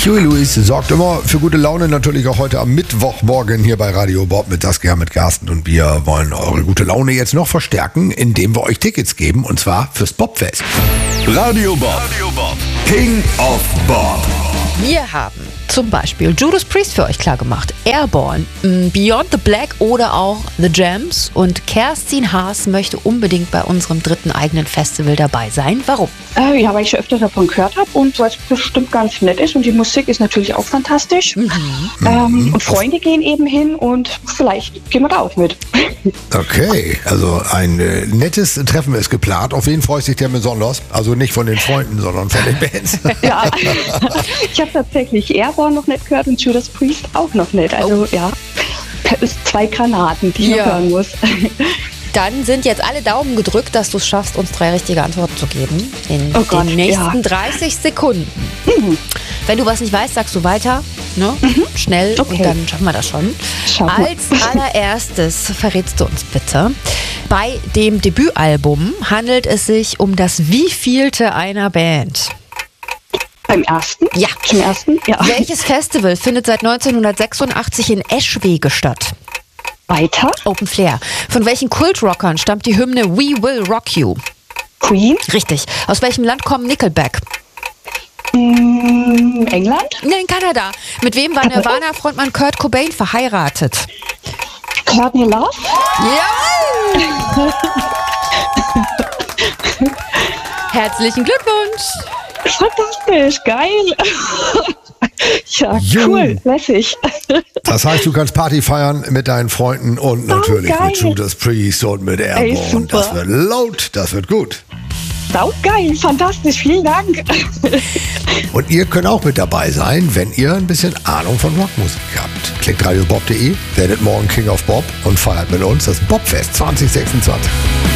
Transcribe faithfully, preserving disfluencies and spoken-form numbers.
Huey Lewis sorgt immer für gute Laune, natürlich auch heute am Mittwochmorgen hier bei Radio Bob mit Saskia, mit Carsten, und wir wollen eure gute Laune jetzt noch verstärken, indem wir euch Tickets geben, und zwar fürs Bobfest. Radio Bob, Radio Bob. King of Bob. Wir haben zum Beispiel Judas Priest für euch klar gemacht, Airborne, Beyond the Black oder auch The Jams, und Kerstin Haas möchte unbedingt bei unserem dritten eigenen Festival dabei sein. Warum? Äh, ja, weil ich schon öfter davon gehört habe und weil es bestimmt ganz nett ist und die Musik ist natürlich auch fantastisch. Mhm. Ähm, und Freunde gehen eben hin und vielleicht gehen wir da auch mit. Okay, also ein äh, nettes Treffen ist geplant. Auf wen freut sich der besonders? Also nicht von den Freunden, sondern von den Bands. Ja, ich habe tatsächlich Airborne noch nicht gehört und Judas Priest auch noch nicht. Also oh. ja, das ist zwei Granaten, die ich ja. noch hören muss. Dann sind jetzt alle Daumen gedrückt, dass du es schaffst, uns drei richtige Antworten zu geben. In oh Gott, den nächsten ja. dreißig Sekunden. Mhm. Wenn du was nicht weißt, sagst du weiter. Ne? Mhm. Schnell, okay. Und dann schaffen wir das schon. Schaffen Als allererstes verrätst du uns bitte. Bei dem Debütalbum handelt es sich um das wievielte einer Band? Beim ersten? Ja. Zum ersten? Ja. Welches Festival findet seit neunzehnhundertsechsundachtzig in Eschwege statt? Weiter? Open Flair. Von welchen Kultrockern stammt die Hymne We Will Rock You? Queen? Richtig. Aus welchem Land kommen Nickelback? Mm, England? Nein, Kanada. Mit wem war Nirvana-Frontmann Kurt Cobain verheiratet? Courtney Love? Ja! Herzlichen Glückwunsch! Fantastisch, geil! Ja, cool, lässig. Das heißt, du kannst Party feiern mit deinen Freunden und natürlich oh, mit Judas Priest und mit Airborne. Das wird laut, das wird gut. Sau geil, fantastisch, vielen Dank. Und ihr könnt auch mit dabei sein, wenn ihr ein bisschen Ahnung von Rockmusik habt. Klickt radiobob punkt de, werdet morgen King of Bob und feiert mit uns das Bobfest zwanzig sechsundzwanzig.